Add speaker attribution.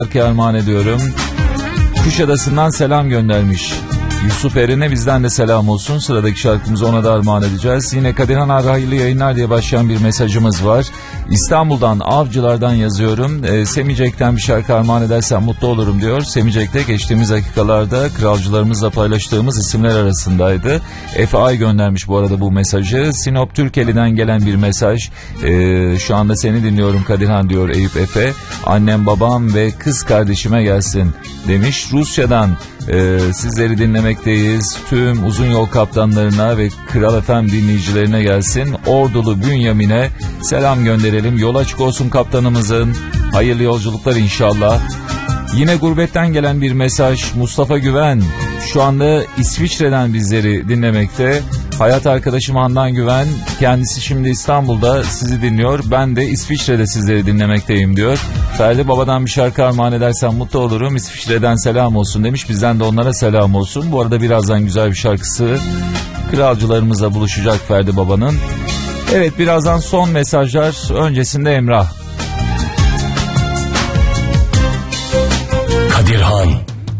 Speaker 1: şarkı armağan ediyorum. Kuşadası'ndan selam göndermiş Yusuf Eren'e, bizden de selam olsun. Sıradaki şarkımızı ona da armağan edeceğiz. Yine Kadirhan abi hayırlı yayınlar diye başlayan bir mesajımız var. İstanbul'dan, Avcılar'dan yazıyorum. Semicek'ten bir şarkı armağan edersen mutlu olurum diyor. Semicek'te geçtiğimiz dakikalarda kralcılarımızla paylaştığımız isimler arasındaydı. Efe Ay göndermiş bu arada bu mesajı. Sinop Türkeli'den gelen bir mesaj. Şu anda seni dinliyorum Kadirhan diyor Eyüp Efe. Annem, babam ve kız kardeşime gelsin demiş. Rusya'dan sizleri dinlemekteyiz. Tüm uzun yol kaptanlarına ve Kral FM dinleyicilerine gelsin. Ordulu Bünyamin'e selam gönderelim. Yol açık olsun kaptanımızın. Hayırlı yolculuklar inşallah. Yine gurbetten gelen bir mesaj. Mustafa Güven şu anda İsviçre'den bizleri dinlemekte. Hayat arkadaşım Handan Güven, kendisi şimdi İstanbul'da sizi dinliyor. Ben de İsviçre'de sizleri dinlemekteyim diyor. Ferdi Baba'dan bir şarkı armağan edersen mutlu olurum. İsviçre'den selam olsun demiş. Bizden de onlara selam olsun. Bu arada birazdan güzel bir şarkısı kralcılarımızla buluşacak Ferdi Baba'nın. Evet, birazdan son mesajlar. Öncesinde Emrah.
Speaker 2: Kadirhan